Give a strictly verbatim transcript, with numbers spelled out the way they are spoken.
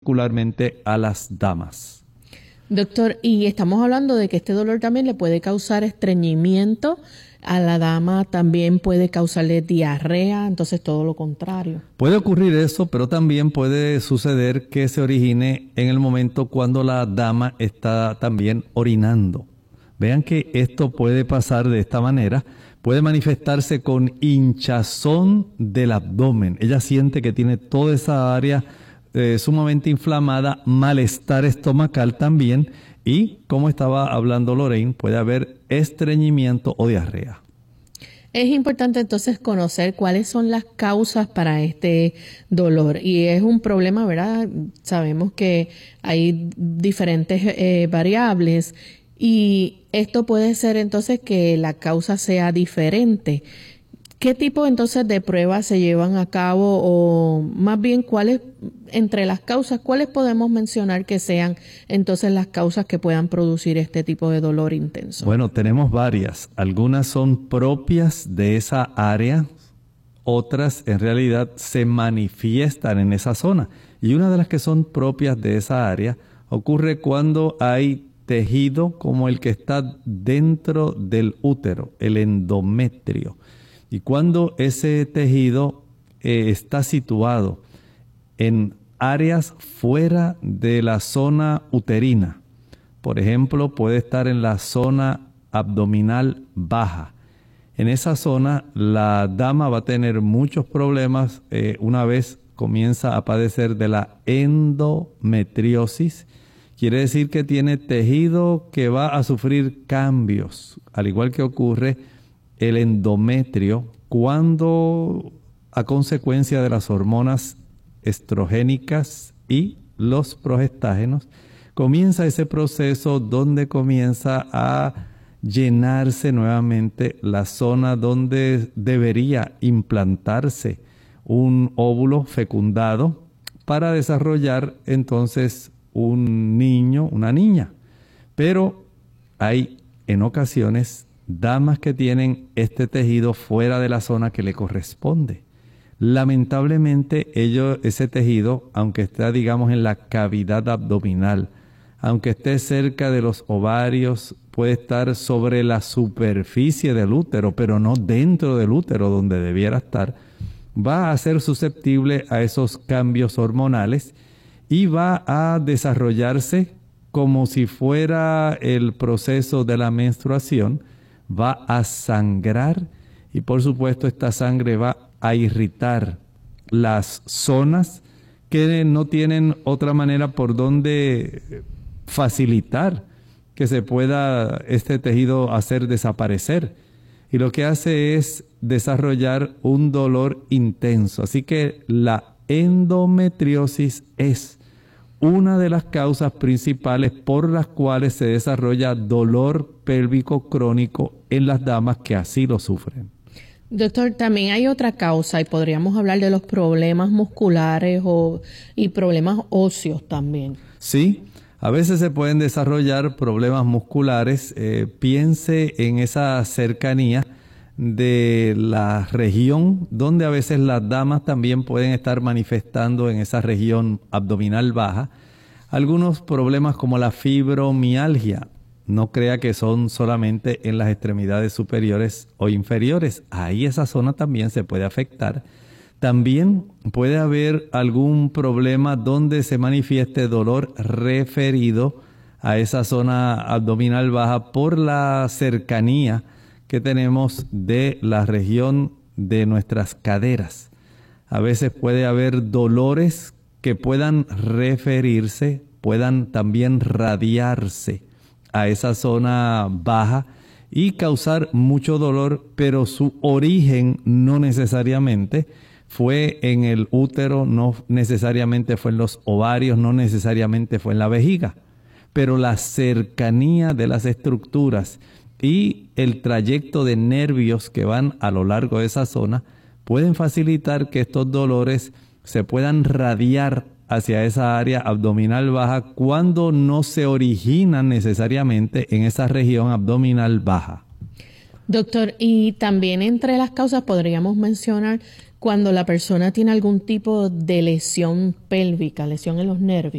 particularmente a las damas. Doctor, y estamos hablando de que este dolor también le puede causar estreñimiento a la dama, también puede causarle diarrea, entonces todo lo contrario. Puede ocurrir eso, pero también puede suceder que se origine en el momento cuando la dama está también orinando. Vean que esto puede pasar de esta manera, puede manifestarse con hinchazón del abdomen. Ella siente que tiene toda esa área eh, sumamente inflamada, malestar estomacal también, y como estaba hablando Lorraine, puede haber estreñimiento o diarrea. Es importante entonces conocer cuáles son las causas para este dolor, y es un problema, ¿verdad? Sabemos que hay diferentes eh, variables, y esto puede ser entonces que la causa sea diferente. ¿Qué tipo entonces de pruebas se llevan a cabo, o más bien cuáles, entre las causas, cuáles podemos mencionar que sean entonces las causas que puedan producir este tipo de dolor intenso? Bueno, tenemos varias. Algunas son propias de esa área, otras en realidad se manifiestan en esa zona. Y una de las que son propias de esa área ocurre cuando hay tejido como el que está dentro del útero, el endometrio. Y cuando ese tejido eh, está situado en áreas fuera de la zona uterina, por ejemplo, puede estar en la zona abdominal baja. En esa zona la dama va a tener muchos problemas eh, una vez comienza a padecer de la endometriosis. Quiere decir que tiene tejido que va a sufrir cambios, al igual que ocurre el endometrio cuando a consecuencia de las hormonas estrogénicas y los progestágenos comienza ese proceso donde comienza a llenarse nuevamente la zona donde debería implantarse un óvulo fecundado para desarrollar entonces un niño, una niña. Pero hay en ocasiones damas que tienen este tejido fuera de la zona que le corresponde. Lamentablemente, ello, ese tejido, aunque esté, digamos, en la cavidad abdominal, aunque esté cerca de los ovarios, puede estar sobre la superficie del útero, pero no dentro del útero donde debiera estar, va a ser susceptible a esos cambios hormonales y va a desarrollarse como si fuera el proceso de la menstruación. Va a sangrar y por supuesto esta sangre va a irritar las zonas que no tienen otra manera por donde facilitar que se pueda este tejido hacer desaparecer. Y lo que hace es desarrollar un dolor intenso. Así que la endometriosis es una de las causas principales por las cuales se desarrolla dolor pélvico crónico en las damas que así lo sufren. Doctor, también hay otra causa y podríamos hablar de los problemas musculares o, y problemas óseos también. Sí, a veces se pueden desarrollar problemas musculares. Eh, piense en esa cercanía de la región donde a veces las damas también pueden estar manifestando en esa región abdominal baja algunos problemas como la fibromialgia. No crea que son solamente en las extremidades superiores o inferiores. Ahí esa zona también se puede afectar. También puede haber algún problema donde se manifieste dolor referido a esa zona abdominal baja por la cercanía que tenemos de la región de nuestras caderas. A veces puede haber dolores que puedan referirse, puedan también radiarse a esa zona baja y causar mucho dolor, pero su origen no necesariamente fue en el útero, no necesariamente fue en los ovarios, no necesariamente fue en la vejiga, pero la cercanía de las estructuras y el trayecto de nervios que van a lo largo de esa zona pueden facilitar que estos dolores se puedan radiar hacia esa área abdominal baja cuando no se originan necesariamente en esa región abdominal baja. Doctor, y también entre las causas podríamos mencionar cuando la persona tiene algún tipo de lesión pélvica, lesión en los nervios.